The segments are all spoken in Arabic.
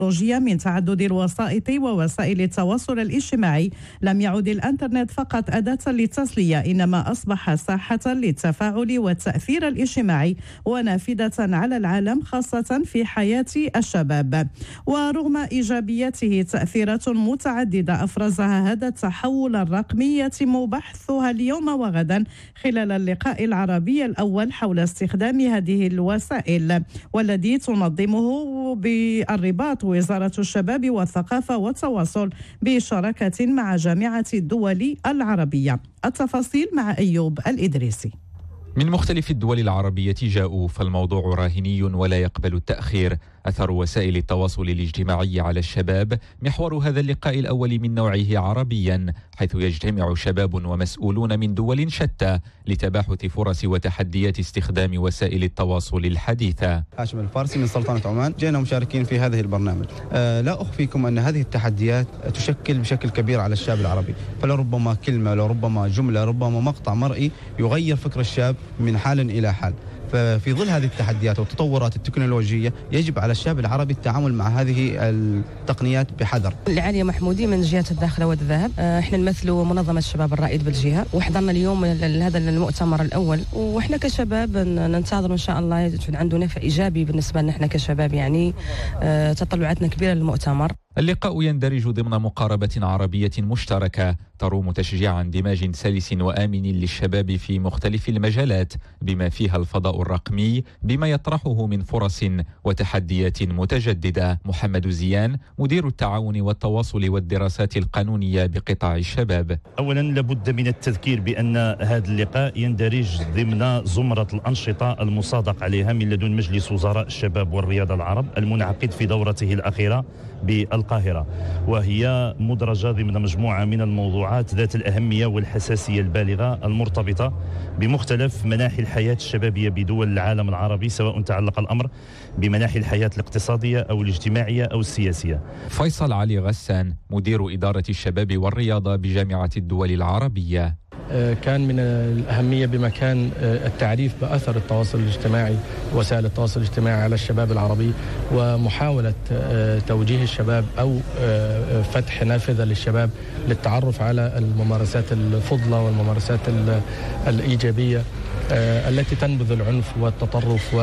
من تعدد الوسائط ووسائل التواصل الاجتماعي. لم يعد الإنترنت فقط أداة للتسلية، إنما أصبح ساحة للتفاعل والتأثير الاجتماعي ونافذة على العالم، خاصة في حياة الشباب. ورغم إيجابياته تأثيرات متعددة أفرزها هذا التحول الرقمي يتم بحثها اليوم وغدا خلال اللقاء العربي الأول حول استخدام هذه الوسائل، والذي تنظمه بالرباط وزارة الشباب والثقافة والتواصل بشراكة مع جامعة الدول العربية. التفاصيل مع أيوب الإدريسي. من مختلف الدول العربية جاءوا، فالموضوع راهني ولا يقبل التأخير. أثر وسائل التواصل الاجتماعي على الشباب محور هذا اللقاء الأول من نوعه عربيا، حيث يجتمع شباب ومسؤولون من دول شتى لتباحث فرص وتحديات استخدام وسائل التواصل الحديثة. هاشم الفارسي من سلطنة عمان، جينا مشاركين في هذه البرنامج. لا أخفيكم أن هذه التحديات تشكل بشكل كبير على الشاب العربي، فلربما كلمة، لربما جملة، ربما مقطع مرئي يغير فكر الشاب من حال إلى حال. ففي ظل هذه التحديات والتطورات التكنولوجية يجب على الشاب العربي التعامل مع هذه التقنيات بحذر. العالية محمودي من جهة الداخل والذهب، احنا نمثل منظمة الشباب الرائد بالجهة، وحضرنا اليوم هذا المؤتمر الأول، واحنا كشباب ننتظر إن شاء الله يكون عنده نفع إيجابي بالنسبة لنا كشباب، يعني تطلعاتنا كبيرة للمؤتمر. اللقاء يندرج ضمن مقاربة عربية مشتركة تروم تشجيع اندماج سلس وآمن للشباب في مختلف المجالات، بما فيها الفضاء الرقمي بما يطرحه من فرص وتحديات متجددة. محمد زيان مدير التعاون والتواصل والدراسات القانونية بقطاع الشباب. أولا لابد من التذكير بأن هذا اللقاء يندرج ضمن زمرة الأنشطة المصادق عليها من لدن مجلس وزراء الشباب والرياضة العرب المنعقد في دورته الأخيرة بالقاهرة، وهي مدرجة ضمن مجموعة من الموضوعات ذات الأهمية والحساسية البالغة المرتبطة بمختلف مناحي الحياة الشبابية بدول العالم العربي، سواء تعلق الأمر بمناحي الحياة الاقتصادية أو الاجتماعية أو السياسية. فيصل علي غسان مدير إدارة الشباب والرياضة بجامعة الدول العربية. كان من الأهمية بمكان التعريف بأثر التواصل الاجتماعي، وسائل التواصل الاجتماعي على الشباب العربي، ومحاولة توجيه الشباب أو فتح نافذة للشباب للتعرف على الممارسات الفضلة والممارسات الإيجابية التي تنبذ العنف والتطرف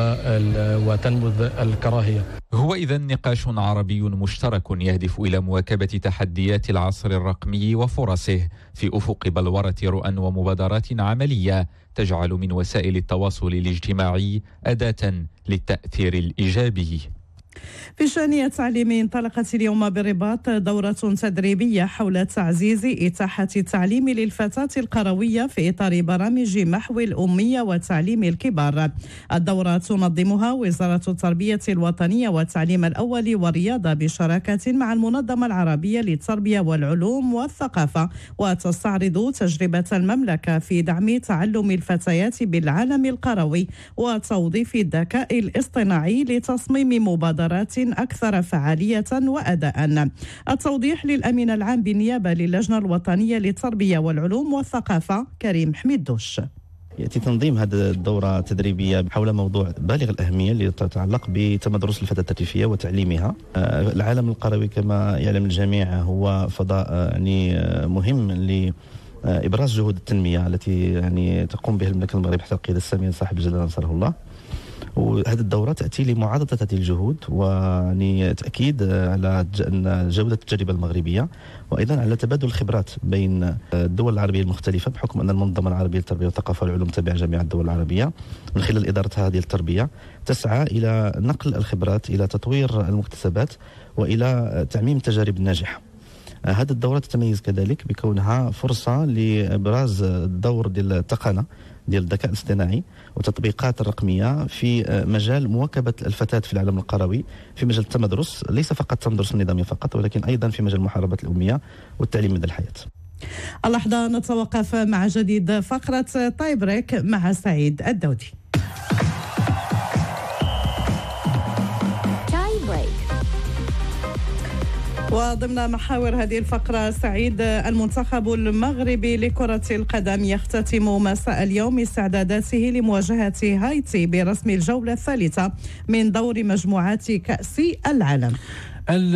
وتنبذ الكراهية. هو إذن نقاش عربي مشترك يهدف إلى مواكبة تحديات العصر الرقمي وفرصه في أفق بلورة رؤى ومبادرات عملية تجعل من وسائل التواصل الاجتماعي أداة للتأثير الإيجابي. في شأن التعليم، انطلقت اليوم بالرباط دورة تدريبية حول تعزيز إتاحة التعليم للفتاة القروية في إطار برامج محو الأمية وتعليم الكبار. الدورة تنظمها وزارة التربية الوطنية والتعليم الأول والرياضة بشراكة مع المنظمة العربية للتربية والعلوم والثقافة، وتستعرض تجربة المملكة في دعم تعلم الفتيات بالعالم القروي وتوظيف الذكاء الاصطناعي لتصميم مبادرات أكثر فعالية وأداء. التوضيح للأمين العام بالنيابة للجنة الوطنية للتربية والعلوم والثقافة كريم حميدوش. يأتي تنظيم هذه الدورة التدريبية حول موضوع بالغ الأهمية اللي تتعلق بتمدرس الفتاة الترفيهية وتعليمها. العالم القروي كما يعلم الجميع هو فضاء يعني مهم لإبراز جهود التنمية التي يعني تقوم بها المملكة المغربية تحت القيادة السامية صاحب الجلالة نصره الله. وهذه الدورة تأتي لمعاضدة هذه الجهود وتأكيد على جودة التجربة المغربية، وأيضا على تبادل الخبرات بين الدول العربية المختلفة، بحكم أن المنظمة العربية للتربية والثقافة والعلوم تابعة جامعة الدول العربية من خلال إدارة هذه التربية تسعى إلى نقل الخبرات، إلى تطوير المكتسبات، وإلى تعميم التجارب الناجحة. هذه الدورة تتميز كذلك بكونها فرصة لإبراز الدور ديال التقنية ديال الذكاء الاصطناعي وتطبيقات الرقمية في مجال مواكبة الفتاة في العالم القروي، في مجال التمدرس، ليس فقط التمدرس النظامي فقط، ولكن أيضا في مجال محاربة الأمية والتعليم مدى الحياة. اللحظة نتوقف مع جديد فقرة تاي بريك مع سعيد الدودي. وضمن محاور هذه الفقرة سعيد، المنتخب المغربي لكرة القدم يختتم مساء اليوم استعداداته لمواجهة هايتي برسم الجولة الثالثة من دور مجموعات كأس العالم.